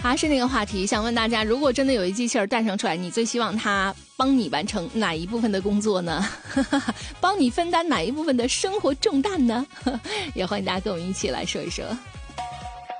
还是那个话题，想问大家，如果真的有一机器人诞生出来，你最希望它帮你完成哪一部分的工作呢？帮你分担哪一部分的生活重担呢？也欢迎大家跟我们一起来说一说。